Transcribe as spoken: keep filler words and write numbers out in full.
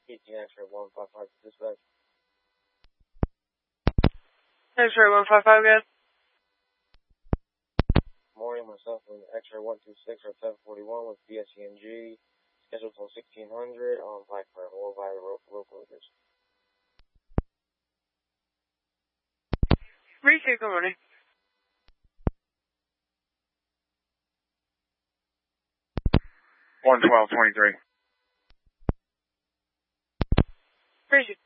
eighteen X-ray one five five dispatch. X-ray one five five again. Morning, myself and X-ray one two six or seven forty-one with B S E N G. Scheduled till sixteen hundred on Blackburn or via rope closers. Retake, good morning. one twelve twenty-three. Appreciate